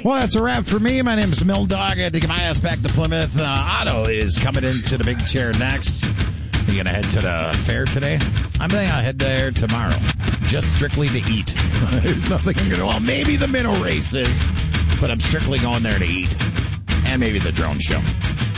Well, that's a wrap for me. My name is Mill Dog. I had to get my ass back to Plymouth. Otto is coming into the big chair next. You going to head to the fair today? I'm thinking I'll head there tomorrow. Just strictly to eat. There's nothing I'm going to... Well, maybe the minnow races, but I'm strictly going there to eat. And maybe the drone show.